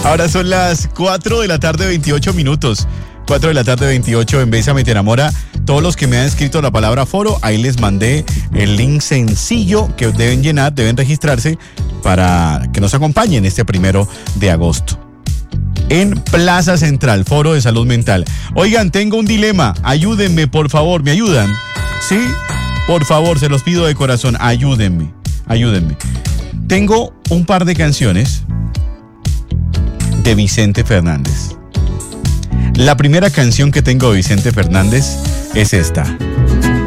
Ahora son las 4 de la tarde, 28 minutos. 4 de la tarde, 28 en Bésame Te Enamora. Todos los que me han escrito la palabra foro, ahí les mandé el link sencillo que deben llenar, deben registrarse para que nos acompañen este 1 de agosto. En Plaza Central, Foro de Salud Mental. Oigan, tengo un dilema, ayúdenme por favor, ¿me ayudan? ¿Sí? Por favor, se los pido de corazón, ayúdenme. Tengo un par de canciones de Vicente Fernández. La primera canción que tengo de Vicente Fernández es esta.